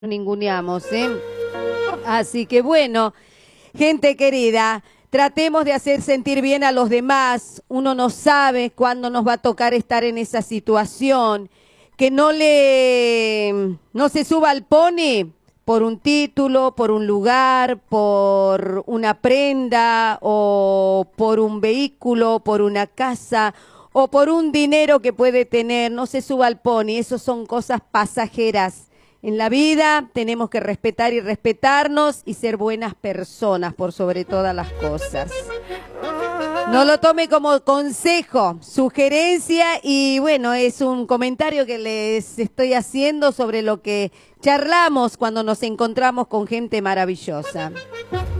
ninguneamos, ¿eh? Así que bueno, gente querida, tratemos de hacer sentir bien a los demás. Uno no sabe cuándo nos va a tocar estar en esa situación. Que no se suba al pony por un título, por un lugar, por una prenda o por un vehículo, por una casa o por un dinero que puede tener. No se suba al pony, eso son cosas pasajeras. En la vida tenemos que respetar y respetarnos y ser buenas personas por sobre todas las cosas. No lo tome como consejo, sugerencia y bueno, es un comentario que les estoy haciendo sobre lo que charlamos cuando nos encontramos con gente maravillosa.